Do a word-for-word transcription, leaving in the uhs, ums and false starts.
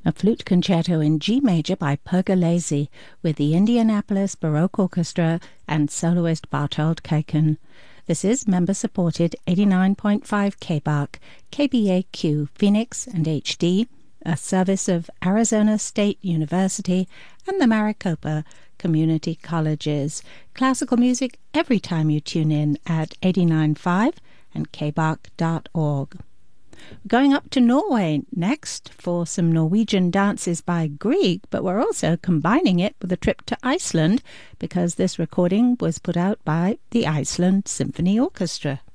A flute concerto in G major by Pergolesi with the Indianapolis Baroque Orchestra and soloist Bartold Kaiken. This is member-supported eighty-nine point five K B A Q, K B A Q Phoenix and H D, a service of Arizona State University and the Maricopa Community Colleges. Classical music every time you tune in at eighty-nine point five and k b a q dot org. Going up to Norway next for some Norwegian dances by Grieg, but we're also combining it with a trip to Iceland because this recording was put out by the Iceland Symphony Orchestra.